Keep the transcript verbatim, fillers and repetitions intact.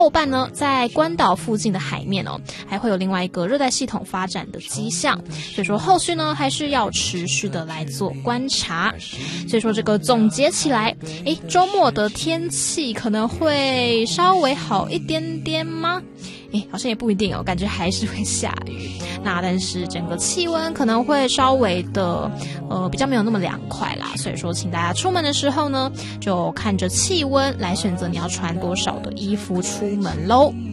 后半呢，在关岛附近的海面哦，还会有另外一个热带系统发展的迹象，所以说后续呢还是要持续的来做观察。所以说这个总结起来，诶，周末的天气可能会稍微好一点点吗？诶，好像也不一定哦，感觉还是会下雨。那但是整个气温可能会稍微的呃比较没有那么凉快啦，所以说请大家出门的时候呢，就看着气温来选择你要穿多少的衣服出门咯。